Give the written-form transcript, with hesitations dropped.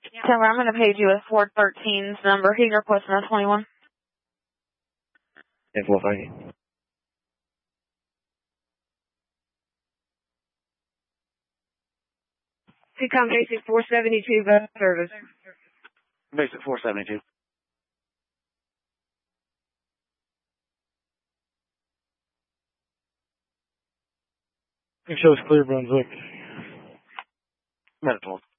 Tell me, I'm going to page you with 413's number. He's requesting a 21. Yeah, 413. Seacom basic 472 bus service. Basic 472. It shows Clear Brunswick. Medical.